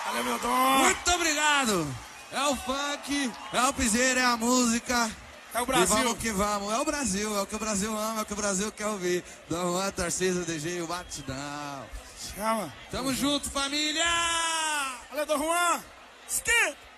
Valeu, meu dom. Muito obrigado. É o funk, é o piseiro, é a música. É o Brasil. E vamos que vamos. É o Brasil, é o que o Brasil ama, é o que o Brasil quer ouvir. Dom Juan, Tarcísio, DG, o Batidão. Chama. Tamo junto, família! Valeu, Dom Juan. Skip.